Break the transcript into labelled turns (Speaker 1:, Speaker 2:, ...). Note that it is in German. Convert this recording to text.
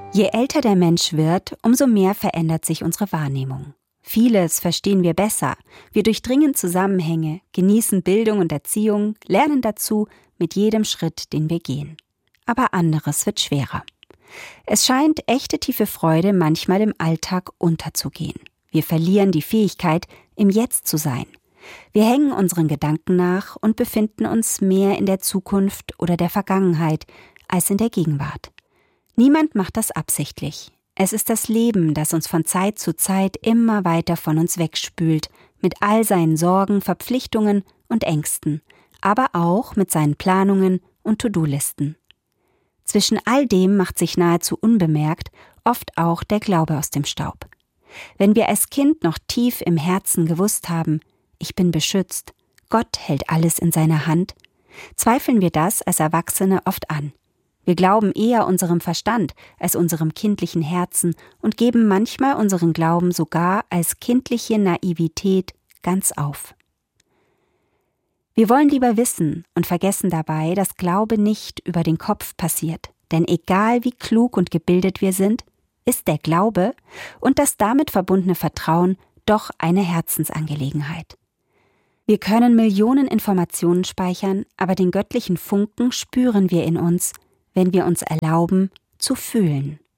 Speaker 1: Je älter der Mensch wird, umso mehr verändert sich unsere Wahrnehmung. Vieles verstehen wir besser, wir durchdringen Zusammenhänge, genießen Bildung und Erziehung, lernen dazu mit jedem Schritt, den wir gehen. Aber anderes wird schwerer. Es scheint echte tiefe Freude manchmal im Alltag unterzugehen. Wir verlieren die Fähigkeit, im Jetzt zu sein. Wir hängen unseren Gedanken nach und befinden uns mehr in der Zukunft oder der Vergangenheit als in der Gegenwart. Niemand macht das absichtlich. Es ist das Leben, das uns von Zeit zu Zeit immer weiter von uns wegspült, mit all seinen Sorgen, Verpflichtungen und Ängsten, aber auch mit seinen Planungen und To-Do-Listen. Zwischen all dem macht sich nahezu unbemerkt oft auch der Glaube aus dem Staub. Wenn wir als Kind noch tief im Herzen gewusst haben, ich bin beschützt, Gott hält alles in seiner Hand, zweifeln wir das als Erwachsene oft an. Wir glauben eher unserem Verstand als unserem kindlichen Herzen und geben manchmal unseren Glauben sogar als kindliche Naivität ganz auf. Wir wollen lieber wissen und vergessen dabei, dass Glaube nicht über den Kopf passiert. Denn egal wie klug und gebildet wir sind, ist der Glaube und das damit verbundene Vertrauen doch eine Herzensangelegenheit. Wir können Millionen Informationen speichern, aber den göttlichen Funken spüren wir in uns, wenn wir uns erlauben, zu fühlen.